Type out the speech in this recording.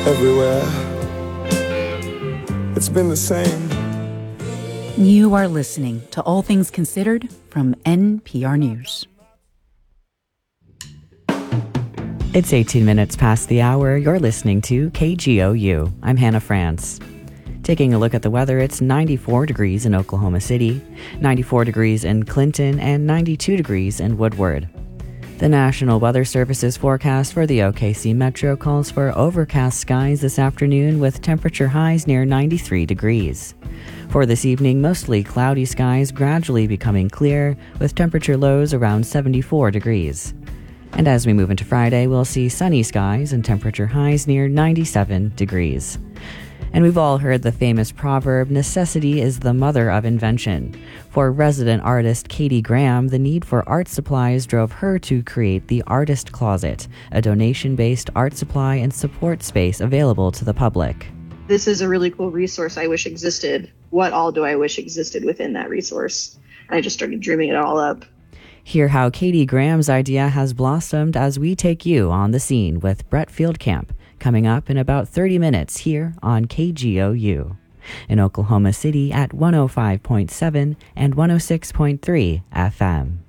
everywhere. It's been the same. You are listening to All Things Considered from NPR News. It's 18 minutes past the hour. You're listening to KGOU. I'm Hannah France. Taking a look at the weather, it's 94 degrees in Oklahoma City, 94 degrees in Clinton, and 92 degrees in Woodward. The National Weather Service's forecast for the OKC Metro calls for overcast skies this afternoon with temperature highs near 93 degrees. For this evening, mostly cloudy skies gradually becoming clear with temperature lows around 74 degrees. And as we move into Friday, we'll see sunny skies and temperature highs near 97 degrees. And we've all heard the famous proverb, necessity is the mother of invention. For resident artist Katie Graham, the need for art supplies drove her to create the Artist Closet, a donation-based art supply and support space available to the public. This is a really cool resource I wish existed. What all do I wish existed within that resource? And I just started dreaming it all up. Hear how Katie Graham's idea has blossomed as we take you on the scene with Brett Fieldcamp, coming up in about 30 minutes here on KGOU. In Oklahoma City at 105.7 and 106.3 FM.